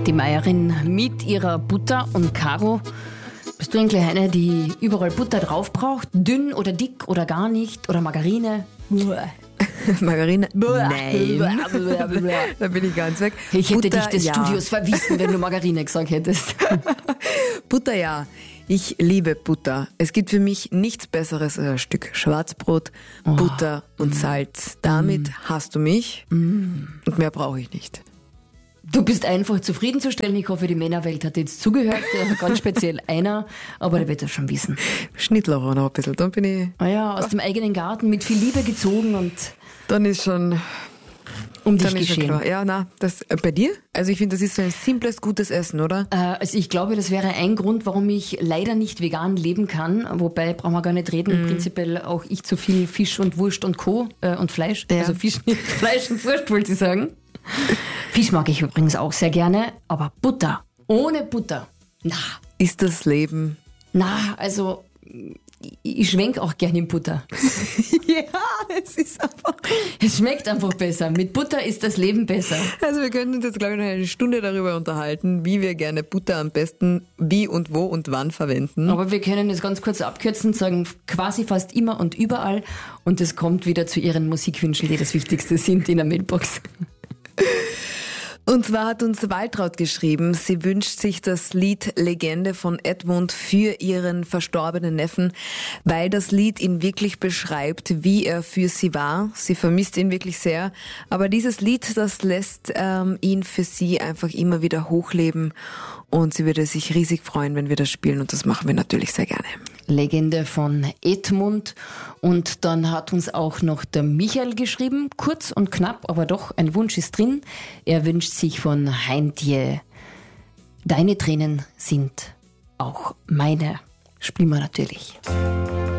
Die Meierin mit ihrer Butter und Caro. Bist du eigentlich eine, die überall Butter drauf braucht? Dünn oder dick oder gar nicht? Oder Margarine? Margarine? Nein. Da bin ich ganz weg. Ich hätte Butter, dich des ja. Studios verwiesen, wenn du Margarine gesagt hättest. Butter, ja. Ich liebe Butter. Es gibt für mich nichts Besseres als ein Stück Schwarzbrot, Butter und Salz. Damit hast du mich und mehr brauche ich nicht. Du bist einfach zufriedenzustellen. Ich hoffe, die Männerwelt hat jetzt zugehört. Ganz speziell einer, aber der wird das schon wissen. Schnittlauch noch ein bisschen, dann bin ich... Ah ja, aus dem eigenen Garten mit viel Liebe gezogen und Dann ist schon... um dich Dann ist schon geschehen. klar. Ja, na, das bei dir? Also ich finde, das ist so ein simples, gutes Essen, oder? Also ich glaube, das wäre ein Grund, warum ich leider nicht vegan leben kann. Wobei, brauchen wir gar nicht reden, prinzipiell auch ich zu viel Fisch und Wurst und Co. Und Fleisch. Ja. Also Fisch nicht, Fleisch und Wurst wollte ich sagen. Fisch mag ich übrigens auch sehr gerne, aber Butter, ohne Butter, Ist das Leben... also ich schwenk auch gerne in Butter. Ja, es ist einfach... Es schmeckt einfach besser. Mit Butter ist das Leben besser. Also wir könnten uns jetzt, glaube ich, noch eine Stunde darüber unterhalten, wie wir gerne Butter am besten wie und wo und wann verwenden. Aber wir können es ganz kurz abkürzen, sagen quasi fast immer und überall. Und es kommt wieder zu Ihren Musikwünschen, die das Wichtigste sind in der Mailbox. Und zwar hat uns Waltraud geschrieben, sie wünscht sich das Lied Legende von Edmund für ihren verstorbenen Neffen, weil das Lied ihn wirklich beschreibt, wie er für sie war. Sie vermisst ihn wirklich sehr, aber dieses Lied, das lässt ihn für sie einfach immer wieder hochleben und sie würde sich riesig freuen, wenn wir das spielen und das machen wir natürlich sehr gerne. Legende von Edmund. Und dann hat uns auch noch der Michael geschrieben, kurz und knapp, aber doch, ein Wunsch ist drin. Er wünscht sich von Heintje, deine Tränen sind auch meine. Spielen wir natürlich.